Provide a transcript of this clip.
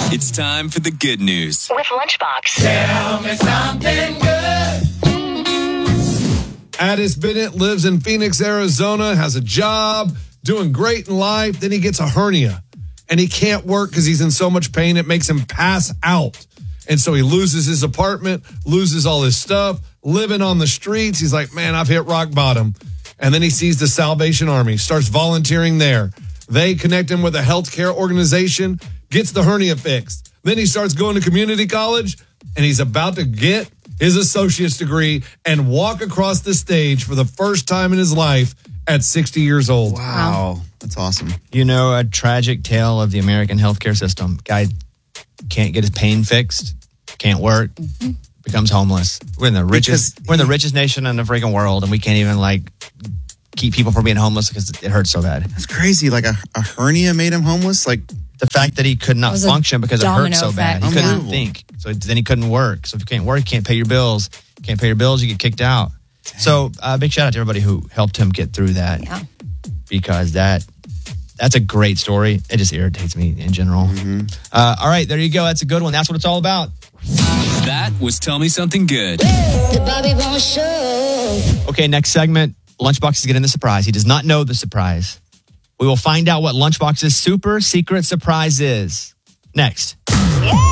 It's time for the good news. With Lunchbox. Tell me something good. Addis Bennett lives in Phoenix, Arizona, has a job, doing great in life. Then he gets a hernia and he can't work because he's in so much pain. It makes him pass out. And so he loses his apartment, loses all his stuff, living on the streets. He's like, man, I've hit rock bottom. And then he sees the Salvation Army, starts volunteering there. They connect him with a healthcare organization, gets the hernia fixed. Then he starts going to community college, and he's about to get his associate's degree and walk across the stage for the first time in his life at 60 years old. Wow. That's awesome. You know, a tragic tale of the American healthcare system. Guy can't get his pain fixed, can't work, becomes homeless. We're in the richest nation in the freaking world, and we can't even keep people from being homeless because it hurts so bad. That's crazy. Like a hernia made him homeless? Like the fact that he could not function because it hurt so bad. He couldn't Unbelievable. think. So then he couldn't work. So if you can't work, you can't pay your bills. You can't pay your bills, you get kicked out. Dang. So big shout out to everybody who helped him get through that. Yeah. Because that's a great story. It just irritates me in general. All right, there you go. That's a good one. That's what it's all about. That was Tell Me Something Good. The Bobby Bones Show. Okay, next segment. Lunchbox is getting the surprise. He does not know the surprise. We will find out what Lunchbox's super secret surprise is. Next.